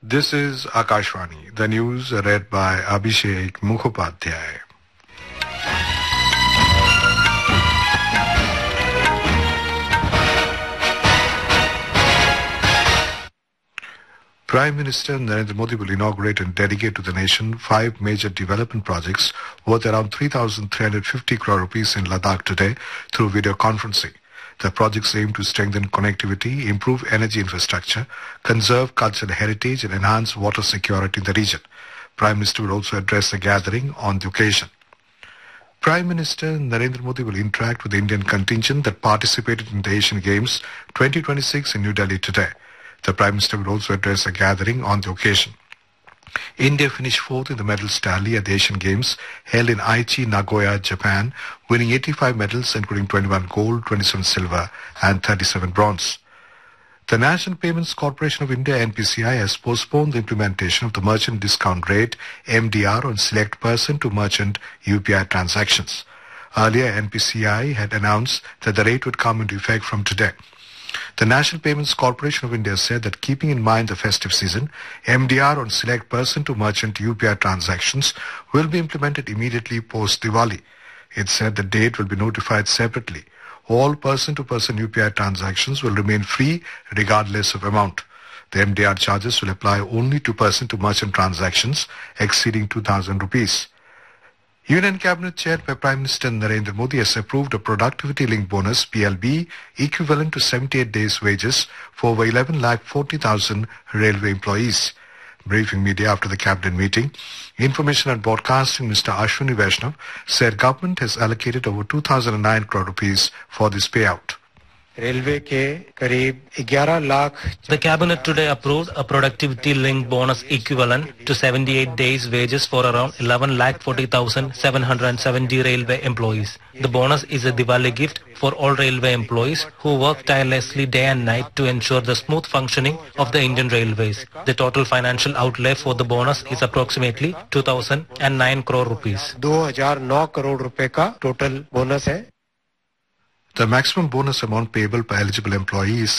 This is Akashvani. The news read by Abhishek Mukhopadhyay. Prime Minister Narendra Modi will inaugurate and dedicate to the nation 5 major development projects worth around 3,350 crore rupees in Ladakh today through video conferencing. The projects aim to strengthen connectivity, improve energy infrastructure, conserve cultural heritage and enhance water security in the region. Prime Minister will also address a gathering on the occasion. Prime Minister Narendra Modi will interact with the Indian contingent that participated in the Asian Games 2026 in New Delhi today. The Prime Minister will also address a gathering on the occasion. India finished 4th in the medals tally at the Asian Games held in Aichi, Nagoya, Japan, winning 85 medals including 21 gold, 27 silver and 37 bronze. The National Payments Corporation of India NPCI has postponed the implementation of the merchant discount rate MDR on select person-to-merchant UPI transactions. Earlier, NPCI had announced that the rate would come into effect from today. The National Payments Corporation of India said that keeping in mind the festive season, MDR on select person-to-merchant UPI transactions will be implemented immediately post-Diwali. It said the date will be notified separately. All person-to-person UPI transactions will remain free regardless of amount. The MDR charges will apply only to person-to-merchant transactions exceeding 2,000 rupees. Union Cabinet chaired by Prime Minister Narendra Modi has approved a productivity-linked bonus PLB equivalent to 78 days' wages for over 11,40,000 railway employees. Briefing media after the cabinet meeting, Information and Broadcasting Minister Ashwini Vaishnav said government has allocated over 2,009 crore rupees for this payout. The Cabinet today approved a productivity-linked bonus equivalent to 78 days' wages for around 11,40,770 railway employees. The bonus is a Diwali gift for all railway employees who work tirelessly day and night to ensure the smooth functioning of the Indian Railways. The total financial outlay for the bonus is approximately 2,009 crore rupees. 2,009 crore रुपए का total bonus है. The maximum bonus amount payable per eligible employee is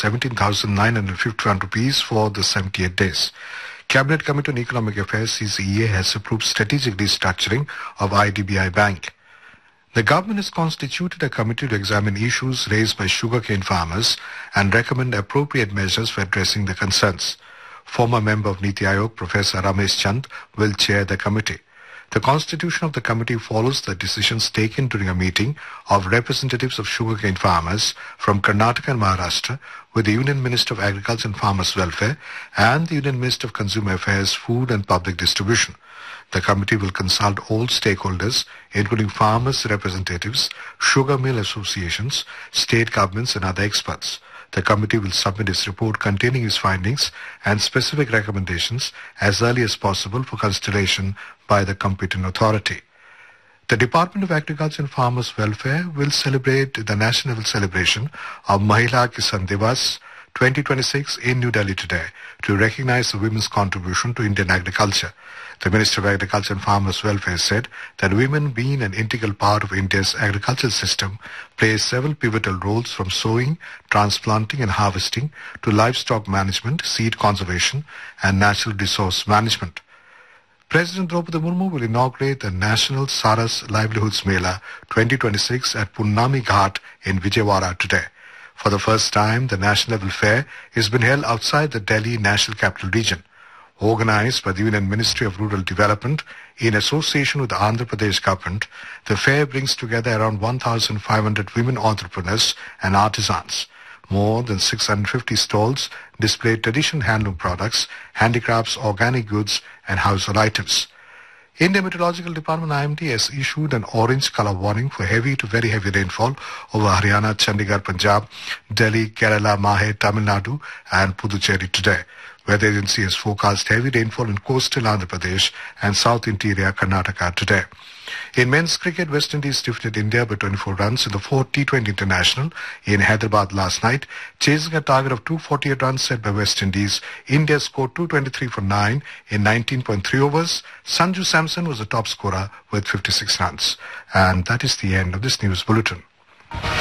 17,951 rupees for the 78 days. Cabinet Committee on Economic Affairs CCEA has approved strategic restructuring of IDBI Bank. The government has constituted a committee to examine issues raised by sugarcane farmers and recommend appropriate measures for addressing the concerns. Former member of Niti Aayog, Professor Ramesh Chand, will chair the committee. The constitution of the committee follows the decisions taken during a meeting of representatives of sugarcane farmers from Karnataka and Maharashtra with the Union Minister of Agriculture and Farmers Welfare and the Union Minister of Consumer Affairs, Food and Public Distribution. The committee will consult all stakeholders, including farmers' representatives, sugar mill associations, state governments and other experts. The committee will submit its report containing its findings and specific recommendations as early as possible for consideration by the competent authority. The Department of Agriculture and Farmers Welfare will celebrate the national level celebration of Mahila Kisan Divas 2026 in New Delhi today to recognize the women's contribution to Indian agriculture. The Minister of Agriculture and Farmers Welfare said that women, being an integral part of India's agricultural system, play several pivotal roles from sowing, transplanting and harvesting to livestock management, seed conservation and natural resource management. President Draupadi Murmu will inaugurate the National Saras Livelihoods Mela 2026 at Punnami Ghat in Vijayawada today. For the first time, the national level fair is being held outside the Delhi National Capital Region. Organized by the Union Ministry of Rural Development in association with the Andhra Pradesh government, the fair brings together around 1,500 women entrepreneurs and artisans. More than 650 stalls display traditional handloom products, handicrafts, organic goods and household items. Indian Meteorological Department IMD has issued an orange color warning for heavy to very heavy rainfall over Haryana, Chandigarh, Punjab, Delhi, Kerala, Mahe, Tamil Nadu and Puducherry today. Weather agency has forecast heavy rainfall in coastal Andhra Pradesh and south interior Karnataka today. In men's cricket, West Indies defeated India by 24 runs in the 4th T20 International in Hyderabad last night. Chasing a target of 248 runs set by West Indies, India scored 223 for 9 in 19.3 overs. Sanju Samson was the top scorer with 56 runs. And that is the end of this news bulletin.